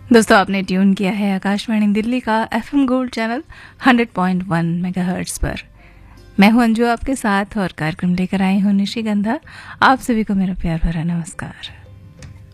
दोस्तों आपने ट्यून किया है आकाशवाणी दिल्ली का एफएम गोल्ड चैनल 100.1 मेगाहर्ट्ज पर। मैं हूं अंजू आपके साथ और कार्यक्रम लेकर आई हूं निशिगंधा। आप सभी को मेरा प्यार भरा नमस्कार।